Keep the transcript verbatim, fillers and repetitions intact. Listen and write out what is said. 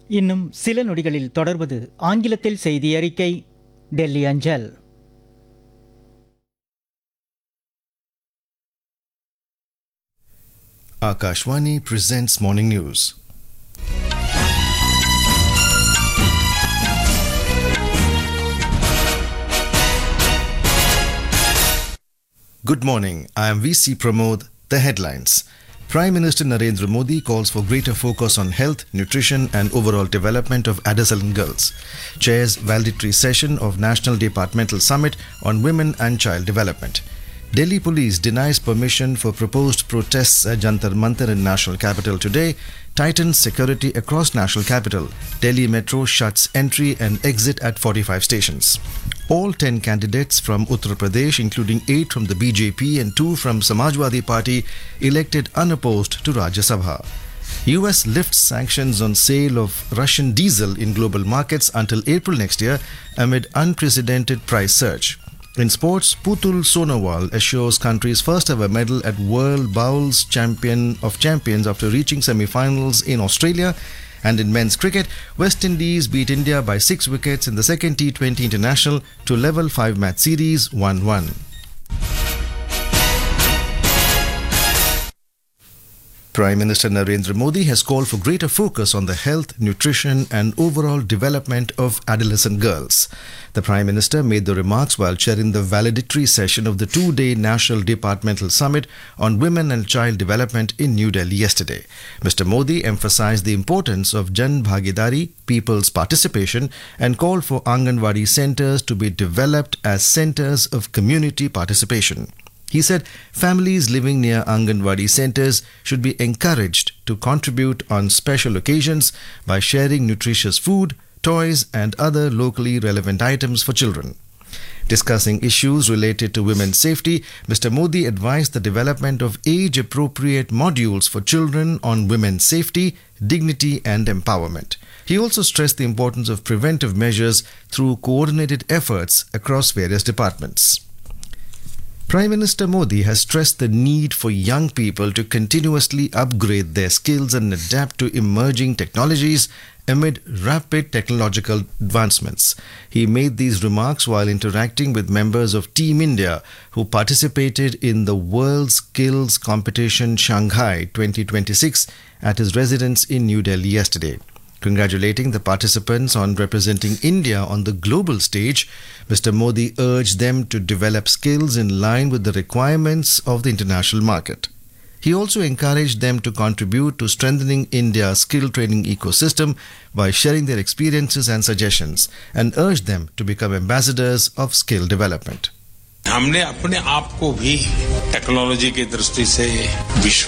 இன்னும் சில நொடிகளில் தொடர்வது ஆங்கிலத்தில் செய்தி அறிக்கை, டெல்லி அஞ்சல். Akashvani presents morning news. Good morning. I am V C Pramod. The headlines. Prime Minister Narendra Modi calls for greater focus on health, nutrition and overall development of adolescent girls. Chairs valedictory session of National Departmental Summit on Women and Child Development. Delhi Police denies permission for proposed protests at Jantar Mantar in National Capital today. Tightens security across National Capital. Delhi Metro shuts entry and exit at forty-five stations. All ten candidates from Uttar Pradesh, including eight from the B J P and two from Samajwadi Party, elected unopposed to Rajya Sabha. U S lifts sanctions on sale of Russian diesel in global markets until April next year amid unprecedented price surge. In sports, Putul Sonowal assures country's first ever medal at World Bowls Champion of Champions after reaching semi-finals in Australia. And in men's cricket, West Indies beat India by six wickets in the second T twenty International to level five match series one one. Prime Minister Narendra Modi has called for greater focus on the health, nutrition and overall development of adolescent girls. The Prime Minister made the remarks while chairing the valedictory session of the two-day National Departmental Summit on Women and Child Development in New Delhi yesterday. Mister Modi emphasized the importance of Jan Bhagidari, people's participation, and called for Anganwadi centers to be developed as centers of community participation. He said families living near Anganwadi centers should be encouraged to contribute on special occasions by sharing nutritious food, toys and other locally relevant items for children. Discussing issues related to women's safety, Mister Modi advised the development of age-appropriate modules for children on women's safety, dignity and empowerment. He also stressed the importance of preventive measures through coordinated efforts across various departments. Prime Minister Modi has stressed the need for young people to continuously upgrade their skills and adapt to emerging technologies amid rapid technological advancements. He made these remarks while interacting with members of Team India who participated in the World Skills Competition Shanghai twenty twenty-six at his residence in New Delhi yesterday. Congratulating the participants on representing India on the global stage, Mister Modi urged them to develop skills in line with the requirements of the international market. He also encouraged them to contribute to strengthening India's skill training ecosystem by sharing their experiences and suggestions, and urged them to become ambassadors of skill development. हमने अपने आप को भी technology की दृष्टि से विश्व